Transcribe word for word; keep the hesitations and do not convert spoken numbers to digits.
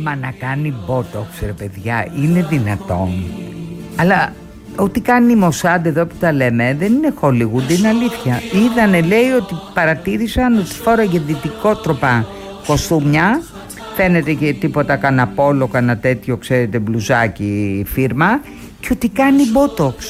Μα να κάνει botox, ρε παιδιά, είναι δυνατόν? Αλλά ό,τι κάνει η Μοσάντ εδώ που τα λέμε δεν είναι Hollywood, είναι αλήθεια. Είδανε, λέει, ότι παρατήρησαν ότι φόραγε δυτικότροπα κοστούμια. Φαίνεται και τίποτα κανένα πόλο, κανένα τέτοιο, ξέρετε, μπλουζάκι φίρμα. Και ότι κάνει botox.